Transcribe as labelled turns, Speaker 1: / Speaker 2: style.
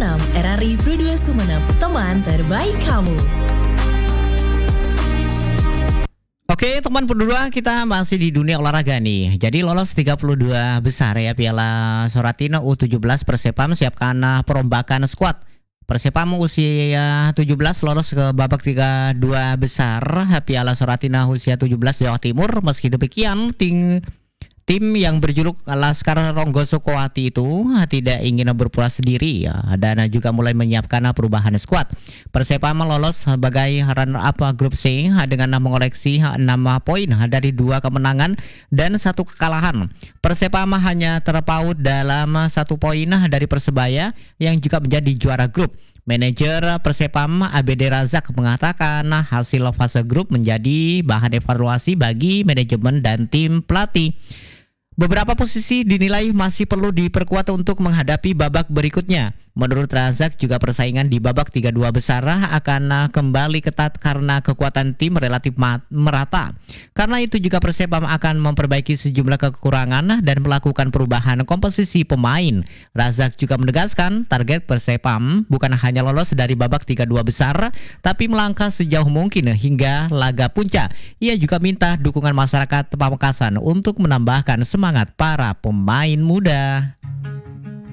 Speaker 1: 6, RRI Pro 2 Sumeneb, teman terbaik kamu.
Speaker 2: Oke, teman berdua, kita masih di dunia olahraga nih. Jadi lolos 32 besar ya Piala Soratina U17 Persepam siapkan perombakan skuad. Persepam usia 17 lolos ke babak 32 besar Piala Soratina usia 17 Jawa Timur. Meski demikian, tim yang berjuluk Laskar Ronggo Sukowati itu tidak ingin berpuas diri ya, dan juga mulai menyiapkan perubahan skuad. Persepam lolos sebagai runner-up grup C dengan mengoleksi 6 poin dari 2 kemenangan dan 1 kekalahan. Persepam hanya terpaut dalam 1 poin dari Persebaya yang juga menjadi juara grup. Manajer Persepam ABD Razak mengatakan hasil fase grup menjadi bahan evaluasi bagi manajemen dan tim pelatih. Beberapa posisi dinilai masih perlu diperkuat untuk menghadapi babak berikutnya. Menurut Razak juga persaingan di babak 32 besar akan kembali ketat karena kekuatan tim relatif merata. Karena itu juga Persepam akan memperbaiki sejumlah kekurangan dan melakukan perubahan komposisi pemain. Razak juga menegaskan target Persepam bukan hanya lolos dari babak 32 besar, tapi melangkah sejauh mungkin hingga laga puncak. Ia juga minta dukungan masyarakat Pamekasan untuk menambahkan semangat para pemain muda.